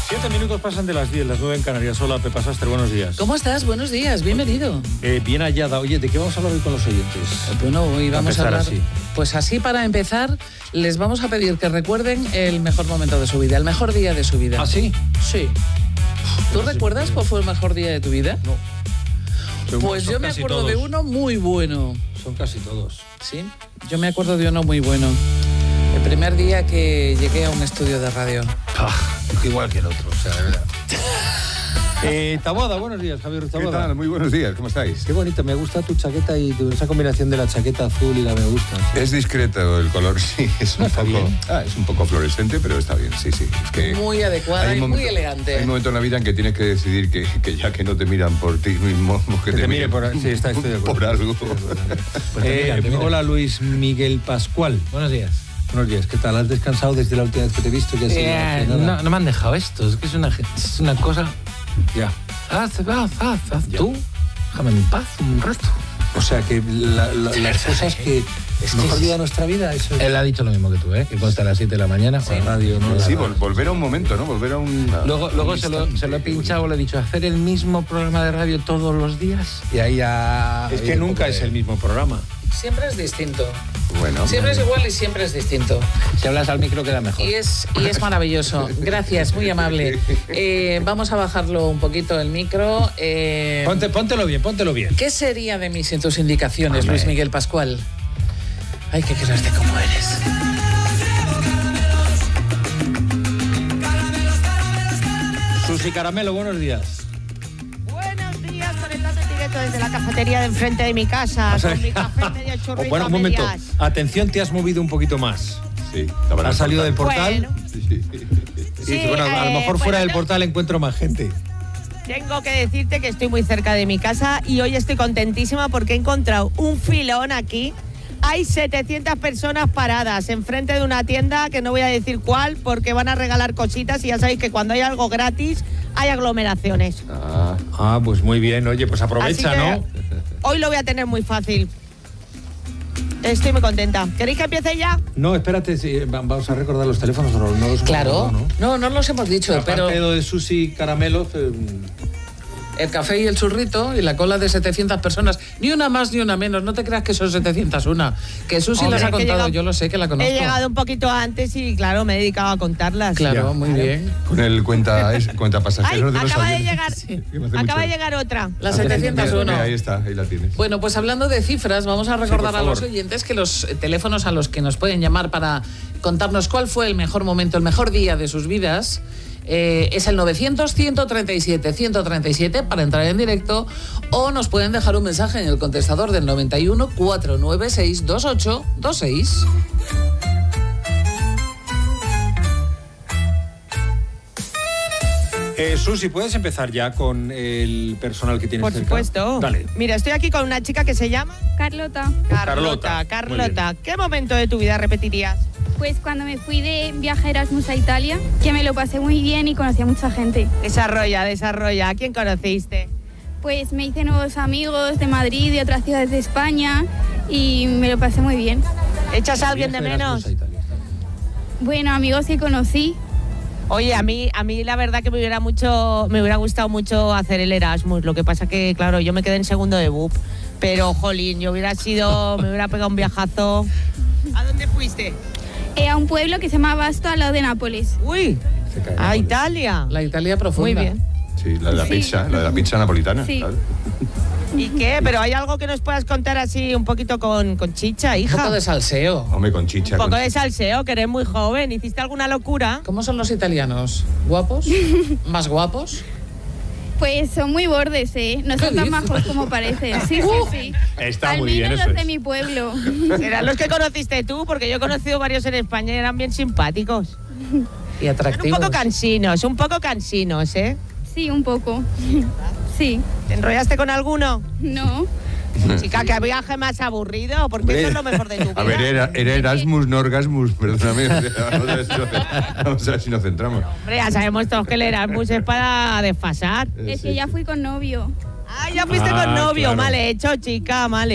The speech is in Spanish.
7 minutos pasan de las 10, las 9 en Canarias. Hola, Pepa Sastre, buenos días. ¿Cómo estás? Buenos días, bienvenido. Bien hallada. Oye, ¿de qué vamos a hablar hoy con los oyentes? Bueno, hoy vamos a hablar... así. Pues así, para empezar, les vamos a pedir que recuerden el mejor momento de su vida, el mejor día de su vida. ¿Ah, sí? Sí. ¿Tú recuerdas cuál fue el mejor día de tu vida? No. Pues yo me acuerdo de uno muy bueno. Son casi todos. Sí, yo me acuerdo de uno muy bueno. El primer día que llegué a un estudio de radio. Igual que el otro, o sea, de verdad. Taboada, buenos días, Javier Taboada. ¿Qué tal? Muy buenos días, ¿cómo estáis? Qué bonita, me gusta tu chaqueta y esa combinación de la chaqueta azul y la me gusta. ¿Sí? Es discreto el color, sí, es un poco, es un poco fluorescente, pero está bien, sí. Es que muy adecuada y muy elegante. Hay un momento en la vida en que tienes que decidir que ya que no te miran por ti mismo, que te miren por sí, estoy de acuerdo. Por algo. Pues hola, Luis Miguel Pascual. Buenos días. Buenos días, ¿qué tal? ¿Has descansado desde la última vez que te he visto? Que no me han dejado esto, es que es una cosa... Ya. Haz tú, déjame en paz un rato. O sea, que las cosas que... ¿Es mejor día de nuestra vida? Eso... Él ha dicho lo mismo que tú, que puede estar a las 7 de la mañana. Sí, radio, ¿no? Sí, volver a un momento, ¿no? Volver a un... Luego se lo he pinchado, le he dicho, hacer el mismo programa de radio todos los días. Y ahí ya... Es que nunca es el mismo programa. Siempre es distinto. Bueno. Siempre es igual y siempre es distinto. Si hablas al micro queda mejor. Y es maravilloso. Gracias, muy amable. Vamos a bajarlo un poquito el micro. Póntelo bien. ¿Qué sería de mí sin tus indicaciones, Luis Miguel Pascual? Hay que quererte como eres. Susi Caramelo, buenos días. Buenos días, conectando en directo desde la cafetería de enfrente de mi casa, con mi café medio churrito. Bueno, un momento. Atención, te has movido un poquito más. Sí. Has salido del portal. Bueno. Sí. Y dice, bueno, a lo mejor fuera del portal encuentro más gente. Tengo que decirte que estoy muy cerca de mi casa y hoy estoy contentísima porque he encontrado un filón aquí. Hay 700 personas paradas enfrente de una tienda que no voy a decir cuál porque van a regalar cositas y ya sabéis que cuando hay algo gratis hay aglomeraciones. Pues muy bien. Oye, pues aprovecha, ¿no? Hoy lo voy a tener muy fácil. Estoy muy contenta. ¿Queréis que empiece ya? No, espérate, vamos a recordar los teléfonos. No los Claro. ¿no? No los hemos dicho, aparte pero... de lo de Susi Caramelo... El café y el churrito y la cola de 700 personas. Ni una más ni una menos. No te creas que son 701. Que Susi las ha contado, yo lo sé, que la conozco. He llegado un poquito antes y, claro, me he dedicado a contarlas. Claro, muy bien. Con el cuenta pasajeros de los acaba de aviones. llegar, Sí. acaba de llegar otra. La 701. Ahí está, ahí la tienes. Bueno, pues hablando de cifras, vamos a recordar por a los favor. oyentes que los teléfonos a los que nos pueden llamar para contarnos cuál fue el mejor momento, el mejor día de sus vidas... es el 900-137-137 para entrar en directo, o nos pueden dejar un mensaje en el contestador del 91 496 2826. Susi, ¿puedes empezar ya con el personal que tienes Por cerca? supuesto. Dale. Mira, estoy aquí con una chica que se llama... Carlota. Carlota. ¿Qué momento de tu vida repetirías? Pues cuando me fui de viaje Erasmus a Italia, que me lo pasé muy bien y conocí a mucha gente. Desarrolla. ¿A quién conociste? Pues me hice nuevos amigos de Madrid, de otras ciudades de España y me lo pasé muy bien. ¿Echas a alguien de Viaje menos? Erasmus a Italia. Bueno, amigos que conocí. Oye, a mí la verdad que me hubiera gustado mucho hacer el Erasmus. Lo que pasa que, claro, yo me quedé en segundo de BUP. Pero, jolín, me hubiera pegado un viajazo. ¿A dónde fuiste? A un pueblo que se llama Basto, al lado de Nápoles. Uy, a Italia. La Italia profunda. Muy bien. Sí, la de la Sí. pizza, la de la pizza napolitana. Sí. Claro. ¿Y qué? ¿Pero hay algo que nos puedas contar así un poquito con chicha, Un hija? poco de salseo. Hombre, con chicha. Un poco con de salseo, que eres muy joven. ¿Hiciste alguna locura? ¿Cómo son los italianos? ¿Guapos? ¿Más guapos? Pues son muy bordes, no son tan majos como parecen. Sí. Está Al muy bien, menos eso los de es. mi pueblo. Serán los que conociste tú, porque yo he conocido varios en España y eran bien simpáticos. Y Son atractivos. un poco cansinos, ¿eh? Sí, un poco. Sí. ¿Te enrollaste con alguno? No. Chica, qué viaje más aburrido, porque eso es lo mejor de tu vida. A ver, era Erasmus, no Orgasmus, perdóname. Vamos a ver si nos centramos. Hombre, ya sabemos todos que el Erasmus es para desfasar. Es que ya fui con novio. Ah, ya fuiste con novio. Claro. Mal hecho, chica, mal